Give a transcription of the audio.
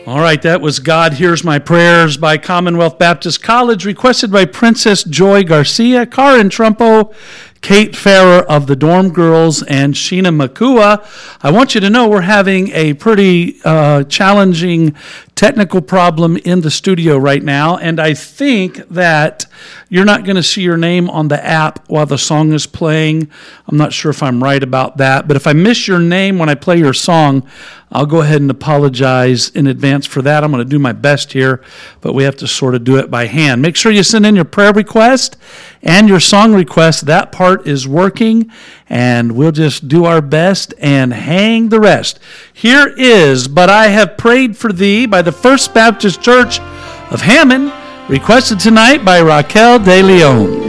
All right, that was God Hears My Prayers by Commonwealth Baptist College, requested by Princess Joy Garcia, Karin Trumpo, Kate Farrer of the Dorm Girls, and Sheena Makua. I want you to know we're having a pretty challenging technical problem in the studio right now, and I think that you're not going to see your name on the app while the song is playing. I'm not sure if I'm right about that, but if I miss your name when I play your song, I'll go ahead and apologize in advance for that. I'm going to do my best here, but we have to sort of do it by hand. Make sure you send in your prayer request and your song request. That part is working, and we'll just do our best and hang the rest. Here is But I Have Prayed for Thee by the First Baptist Church of Hammond, requested tonight by Raquel De Leon.